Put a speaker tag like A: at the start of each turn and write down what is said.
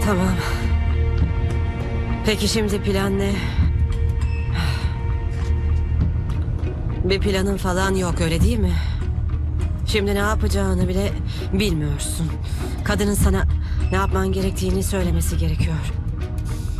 A: Tamam. Peki şimdi plan ne? Bir planın falan yok, öyle değil mi? Şimdi ne yapacağını bile bilmiyorsun. Kadının sana ne yapman gerektiğini söylemesi gerekiyor.